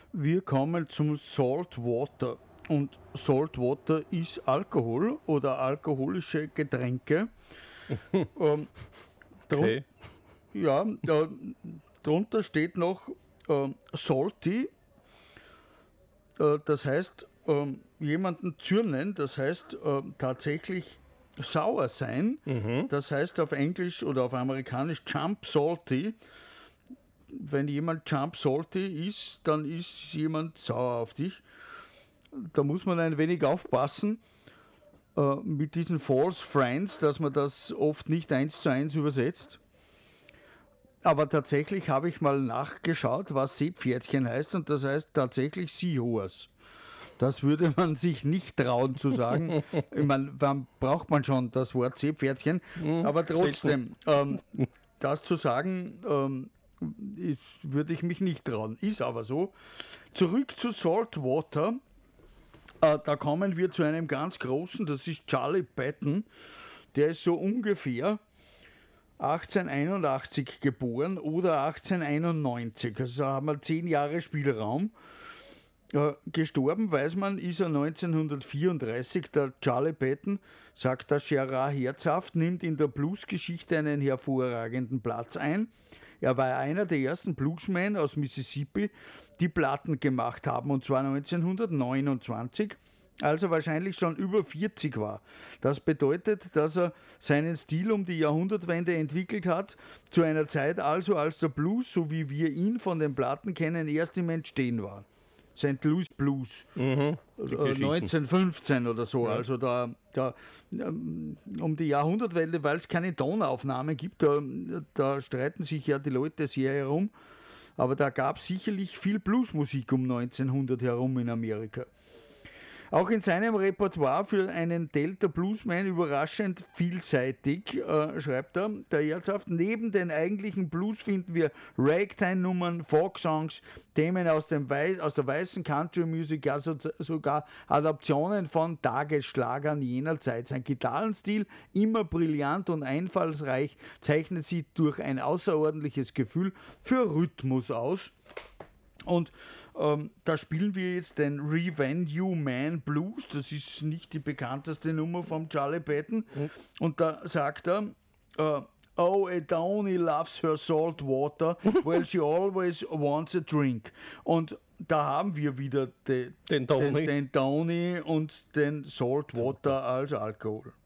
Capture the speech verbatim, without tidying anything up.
Wir kommen zum Salt Water. Und Salt Water ist Alkohol oder alkoholische Getränke. ähm, Okay. Ja, äh, drunter steht noch äh, salty, äh, das heißt äh, jemanden zürnen, das heißt äh, tatsächlich sauer sein, Mhm. das heißt auf Englisch oder auf Amerikanisch jump salty. Wenn jemand jump salty ist, dann ist jemand sauer auf dich. Da muss man ein wenig aufpassen äh, mit diesen false friends, dass man das oft nicht eins zu eins übersetzt. Aber tatsächlich habe ich mal nachgeschaut, was Seepferdchen heißt, und das heißt tatsächlich Seahorse. Das würde man sich nicht trauen zu sagen. Ich meine, wann braucht man schon das Wort Seepferdchen? Aber trotzdem, ähm, das zu sagen, ähm, ist, würde ich mich nicht trauen. Ist aber so. Zurück zu Saltwater. Äh, da kommen wir zu einem ganz großen, das ist Charlie Patton. Der ist so ungefähr achtzehnhunderteinundachtzig geboren oder achtzehnhunderteinundneunzig. Also da haben wir zehn Jahre Spielraum. Äh, gestorben, weiß man, ist er neunzehnhundertvierunddreißig. Der Charlie Patton, sagt der Gerard Herzhaft, nimmt in der Bluesgeschichte einen hervorragenden Platz ein. Er war einer der ersten Bluesmen aus Mississippi, die Platten gemacht haben, und zwar neunzehnhundertneunundzwanzig, als er wahrscheinlich schon über vierzig war. Das bedeutet, dass er seinen Stil um die Jahrhundertwende entwickelt hat, zu einer Zeit also, als der Blues, so wie wir ihn von den Platten kennen, erst im Entstehen war. Sankt Louis Blues, Mhm. Die äh, Geschichten. neunzehnhundertfünfzehn oder so, Ja. also da, da ähm, um die Jahrhundertwende, weil es keine Tonaufnahmen gibt, da, da streiten sich ja die Leute sehr herum, aber da gab es sicherlich viel Bluesmusik um neunzehnhundert herum in Amerika. Auch in seinem Repertoire für einen Delta Bluesman überraschend vielseitig, äh, schreibt er, der Herzhaft. Neben den eigentlichen Blues finden wir Ragtime-Nummern, Folk-Songs, Themen aus, dem Wei- aus der weißen Country-Musik, also z- sogar Adaptionen von Tagesschlagern jener Zeit. Sein Gitarrenstil, immer brillant und einfallsreich, zeichnet sich durch ein außerordentliches Gefühl für Rhythmus aus. Und ähm, da spielen wir jetzt den Revenue Man Blues. Das ist nicht die bekannteste Nummer von Charlie Patton. Und da sagt er, äh, oh, a Downy loves her salt water, well, she always wants a drink. Und da haben wir wieder de, Den Downy. den, den Downy und den Salt Water als Alkohol.